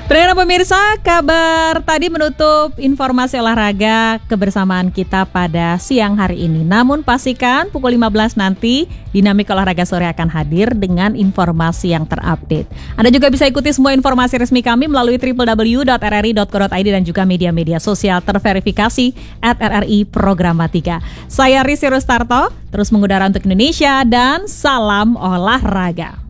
Pendengar pemirsa, kabar tadi menutup informasi olahraga kebersamaan kita pada siang hari ini. Namun pastikan pukul 15 nanti Dinamika Olahraga Sore akan hadir dengan informasi yang terupdate. Anda juga bisa ikuti semua informasi resmi kami melalui www.rri.co.id dan juga media-media sosial terverifikasi @RRI Programatika. Saya Risi Rustarto, terus mengudara untuk Indonesia dan salam olahraga.